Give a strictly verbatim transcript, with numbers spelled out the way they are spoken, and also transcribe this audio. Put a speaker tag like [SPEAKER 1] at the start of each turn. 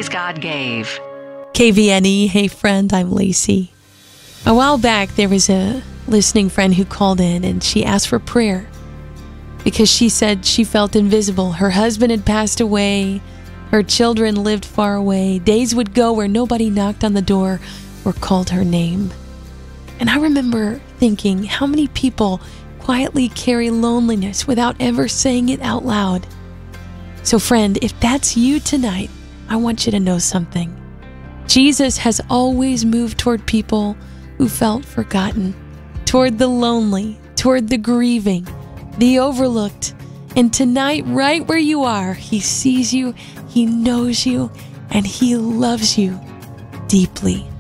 [SPEAKER 1] Praise God gave.
[SPEAKER 2] K V N E, hey friend, I'm Lacey. A while back, there was a listening friend who called in and she asked for prayer because she said she felt invisible. Her husband had passed away. Her children lived far away. Days would go where nobody knocked on the door or called her name. And I remember thinking, how many people quietly carry loneliness without ever saying it out loud? So friend, if that's you tonight, I want you to know something. Jesus has always moved toward people who felt forgotten, toward the lonely, toward the grieving, the overlooked. And tonight, right where you are, He sees you, He knows you, and He loves you deeply.